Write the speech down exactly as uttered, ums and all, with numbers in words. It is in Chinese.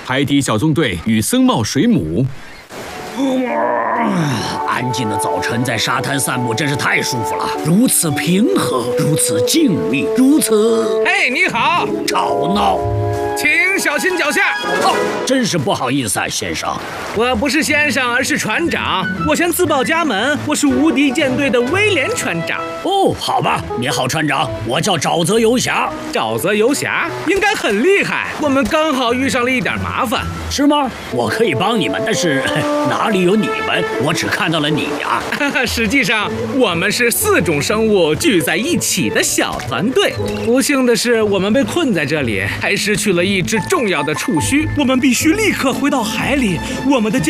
海底小纵队与僧帽水母。 安静的早晨，在沙滩散步真是太舒服了，如此平和，如此静谧，如此…… 哎，你好！ 吵闹， 请小心脚下。 哦，真是不好意思啊，先生。 我不是先生，而是船长。我先自报家门，我是无敌舰队的威廉船长。 哦，好吧，你好，船长，我叫沼泽游侠。 沼泽游侠应该很厉害，我们刚好遇上了一点麻烦。 是吗？我可以帮你们，但是哪里有你们？我只看到了你呀、 啊。实际上，我们是四种生物聚在一起的小团队。不幸的是，我们被困在这里，还失去了一只重要的触须。 我们必须立刻回到海里。我们的